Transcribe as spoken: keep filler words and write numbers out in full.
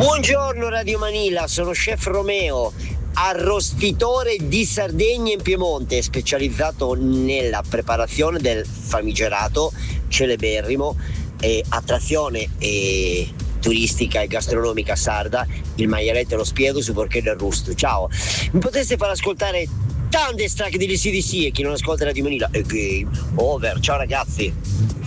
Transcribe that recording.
Buongiorno Radio Manila, sono chef Romeo, arrostitore di Sardegna in Piemonte, specializzato nella preparazione del famigerato celeberrimo e attrazione e turistica e gastronomica sarda, il maialetto e lo spiedo su Porché del Rusto. Ciao, mi potreste far ascoltare tante track di A C/D C e chi non ascolta Radio Manila è game over. Ciao ragazzi.